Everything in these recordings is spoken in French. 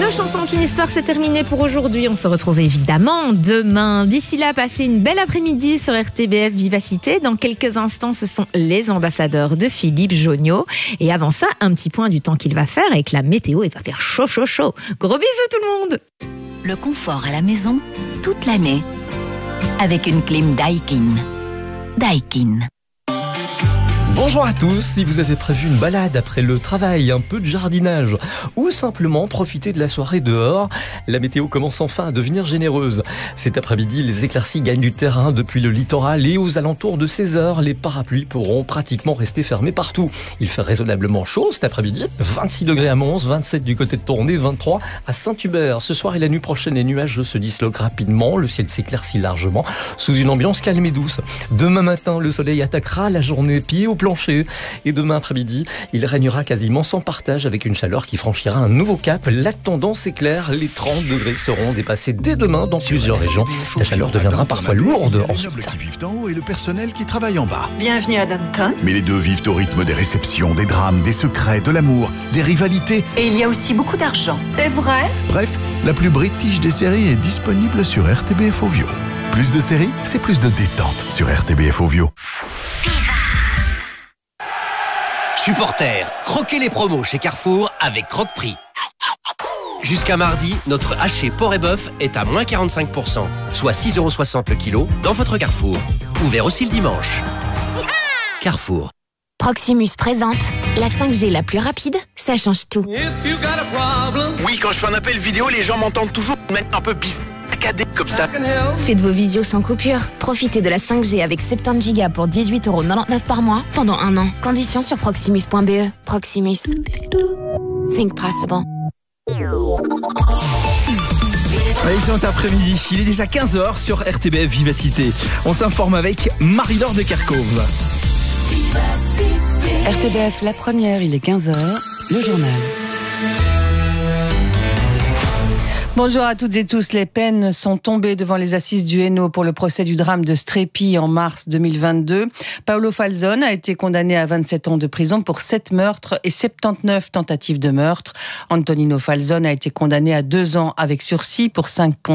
Le Chanson d'une histoire, c'est terminé pour aujourd'hui. On se retrouve évidemment demain. D'ici là, passez une belle après-midi sur RTBF Vivacité. Dans quelques instants, ce sont les ambassadeurs de Philippe Jonniot. Et avant ça, un petit point du temps qu'il va faire avec la météo. Il va faire chaud, chaud, chaud. Gros bisous tout le monde. Le confort à la maison, toute l'année. Avec une clim Daikin. Daikin. Bonjour à tous, si vous avez prévu une balade après le travail, un peu de jardinage ou simplement profiter de la soirée dehors, la météo commence enfin à devenir généreuse. Cet après-midi, les éclaircies gagnent du terrain depuis le littoral et aux alentours de 16h, les parapluies pourront pratiquement rester fermés partout. Il fait raisonnablement chaud cet après-midi, 26 degrés à Mons, 27 du côté de Tournai, 23 à Saint-Hubert. Ce soir et la nuit prochaine, les nuages se disloquent rapidement, le ciel s'éclaircit largement sous une ambiance calme et douce. Demain matin, le soleil attaquera la journée pied au plancher. Et demain après-midi, il régnera quasiment sans partage avec une chaleur qui franchira un nouveau cap. La tendance est claire, les 30 degrés seront dépassés dès demain dans plusieurs régions. La chaleur deviendra parfois lourde ensuite. Qui vivent en haut et le personnel qui travaille en bas. Bienvenue à Downton. Mais les deux vivent au rythme des réceptions, des drames, des secrets, de l'amour, des rivalités. Et il y a aussi beaucoup d'argent. C'est vrai? Bref, la plus british des séries est disponible sur RTBF Ovio. Plus de séries, c'est plus de détente sur RTBF Ovio. Supporters, croquez les promos chez Carrefour avec Croque-Prix. Jusqu'à mardi, notre haché porc et bœuf est à moins 45%, soit 6,60 € le kilo dans votre Carrefour. Ouvert aussi le dimanche. Carrefour. Proximus présente la 5G la plus rapide, ça change tout. Oui, quand je fais un appel vidéo, les gens m'entendent toujours mettre un peu saccadé comme ça. Faites vos visios sans coupure. Profitez de la 5G avec 70 Go pour 18,99 € par mois pendant 1 an. Conditions sur proximus.be. Proximus. Think possible. Excellent après-midi, il est déjà 15h sur RTBF Vivacité. On s'informe avec Marie-Laure de Kerkhove. RTBF la première, il est 15h, le journal. Bonjour à toutes et tous. Les peines sont tombées devant les assises du Hainaut pour le procès du drame de Strépy en mars 2022. Paolo Falzone a été condamné à 27 ans de prison pour 7 meurtres et 79 tentatives de meurtre. Antonino Falzone a été condamné à 2 ans avec sursis pour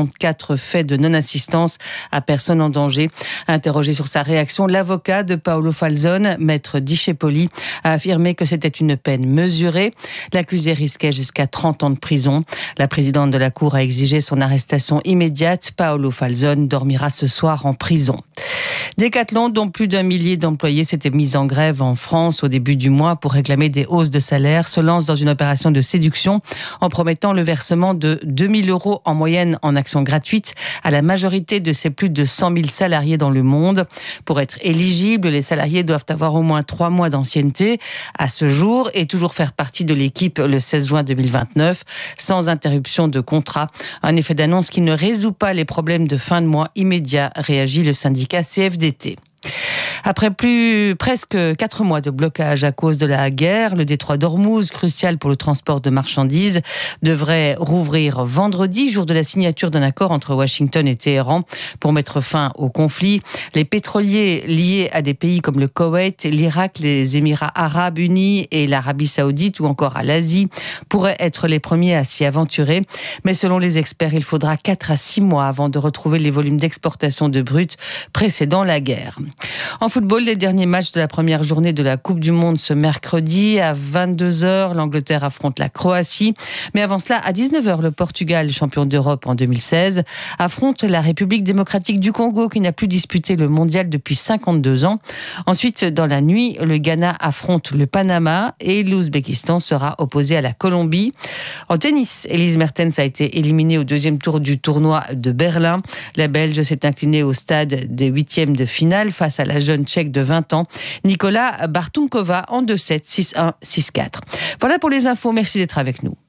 54 faits de non-assistance à personne en danger. Interrogé sur sa réaction, l'avocat de Paolo Falzone, maître Discepoli, a affirmé que c'était une peine mesurée. L'accusé risquait jusqu'à 30 ans de prison. La présidente de la Cour a exigé son arrestation immédiate. Paolo Falzone dormira ce soir en prison. Decathlon, dont plus d'1 millier d'employés s'étaient mis en grève en France au début du mois pour réclamer des hausses de salaire, se lance dans une opération de séduction en promettant le versement de 2 000 € en moyenne en actions gratuites à la majorité de ses plus de 100 000 salariés dans le monde. Pour être éligibles, les salariés doivent avoir au moins 3 mois d'ancienneté à ce jour et toujours faire partie de l'équipe le 16 juin 2029, sans interruption de contrat. Un effet d'annonce qui ne résout pas les problèmes de fin de mois immédiat, réagit le syndicat CFDT. Après presque 4 mois de blocage à cause de la guerre, le détroit d'Ormuz, crucial pour le transport de marchandises, devrait rouvrir vendredi, jour de la signature d'un accord entre Washington et Téhéran pour mettre fin au conflit. Les pétroliers liés à des pays comme le Koweït, l'Irak, les Émirats arabes unis et l'Arabie saoudite ou encore à l'Asie pourraient être les premiers à s'y aventurer. Mais selon les experts, il faudra 4 à 6 mois avant de retrouver les volumes d'exportation de brut précédant la guerre. En football, les derniers matchs de la première journée de la Coupe du Monde ce mercredi à 22h. L'Angleterre affronte la Croatie. Mais avant cela, à 19h, le Portugal, champion d'Europe en 2016, affronte la République démocratique du Congo qui n'a plus disputé le mondial depuis 52 ans. Ensuite, dans la nuit, le Ghana affronte le Panama et l'Ouzbékistan sera opposé à la Colombie. En tennis, Elise Mertens a été éliminée au 2e tour du tournoi de Berlin. La Belge s'est inclinée au stade des 8e de finale face à la jeune Tchèque de 20 ans, Nicola Bartunkova, en 2-7, 6-1, 6-4. Voilà pour les infos, merci d'être avec nous.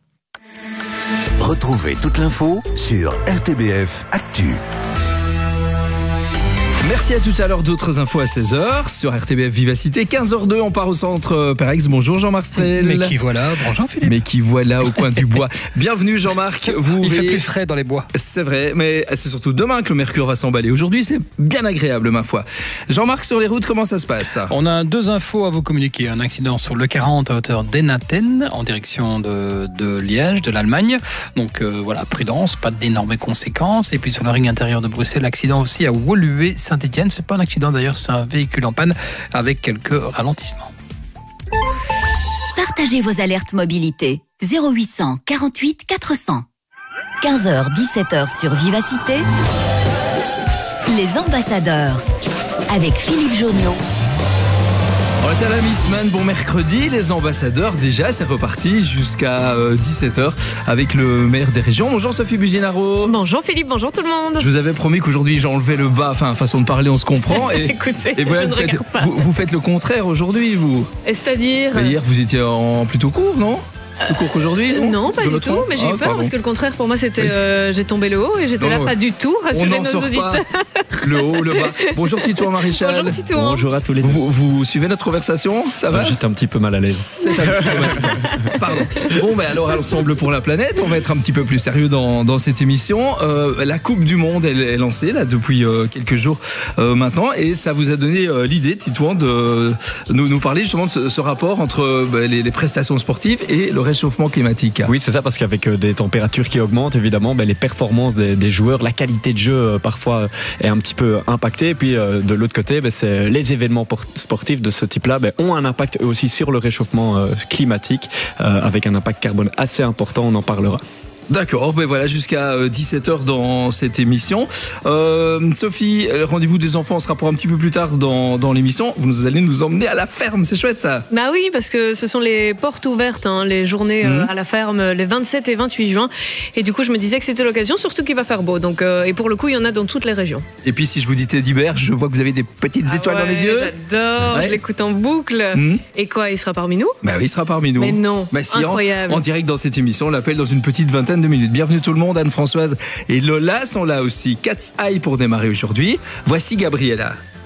Retrouvez toute l'info sur RTBF Actu. Merci à tout à l'heure. D'autres infos à 16h sur RTBF Vivacité. 15h02, on part au centre Perex. Bonjour Jean-Marc Strel. Mais qui voilà, bonjour Philippe. Mais qui voilà au coin du bois. Bienvenue Jean-Marc. Il fait plus frais dans les bois. C'est vrai, mais c'est surtout demain que le mercure va s'emballer. Aujourd'hui, c'est bien agréable ma foi. Jean-Marc, sur les routes, comment ça se passe? On a 2 infos à vous communiquer. Un accident sur le 40 à hauteur d'Enaten en direction de Liège, de l'Allemagne. Donc voilà, prudence, pas d'énormes conséquences. Et puis sur le ring intérieur de Bruxelles, accident aussi à Woluwe-Saint-Étienne. C'est pas un accident d'ailleurs, c'est un véhicule en panne avec quelques ralentissements. Partagez vos alertes mobilité. 0800 48 400. 15h, 17h sur Vivacité. Les ambassadeurs avec Philippe Joniaux. On est à la mi-semaine, bon mercredi, les ambassadeurs déjà, c'est reparti jusqu'à 17h avec le maire des régions. Bonjour Sophie Buginaro. Bonjour Philippe, bonjour tout le monde. Je vous avais promis qu'aujourd'hui j'enlevais le bas, enfin façon de parler on se comprend. Et, écoutez, et voilà, je ne regarde pas. Vous faites le contraire aujourd'hui vous. Et c'est-à-dire Mais hier vous étiez en plutôt court, non? Plus court qu'aujourd'hui? Non, pas du tout, mais j'ai eu peur parce que le contraire pour moi c'était j'ai tombé le haut et j'étais là pas du tout, rassurez nos auditeurs. Le haut, le bas. Bonjour Titouan Maréchal. Bonjour Titouan. Bonjour à tous les deux. Vous suivez notre conversation? Ça va? J'étais un petit peu mal à l'aise. C'est un petit peu mal à l'aise. Pardon. Bon, ben alors, ensemble pour la planète, on va être un petit peu plus sérieux dans cette émission. La Coupe du Monde, elle est lancée là depuis quelques jours maintenant, et ça vous a donné l'idée, Titouan, de nous parler justement de ce rapport entre les prestations sportives et le réchauffement climatique. Oui, c'est ça, parce qu'avec des températures qui augmentent, évidemment, les performances des joueurs, la qualité de jeu parfois est un petit peu impactée. Et puis de l'autre côté, c'est les événements sportifs de ce type-là ont un impact eux aussi sur le réchauffement climatique, avec un impact carbone assez important, on en parlera. D'accord, ben voilà, jusqu'à 17h dans cette émission. Sophie, le rendez-vous des enfants sera pour un petit peu plus tard dans l'émission. Vous allez nous emmener à la ferme, c'est chouette ça. Bah oui, parce que ce sont les portes ouvertes, les journées à la ferme, les 27 et 28 juin. Et du coup, je me disais que c'était l'occasion, surtout qu'il va faire beau. Donc, et pour le coup, il y en a dans toutes les régions. Et puis, si je vous dis Teddy Bear, je vois que vous avez des petites étoiles dans les yeux. J'adore, je l'écoute en boucle. Et quoi, il sera parmi nous? Bah oui, il sera parmi nous. Mais non, si, incroyable. En direct dans cette émission, on l'appelle dans une petite vingtaine de minutes. Bienvenue tout le monde, Anne-Françoise et Lola sont là aussi. Cat's Eye pour démarrer aujourd'hui. Voici Gabriella.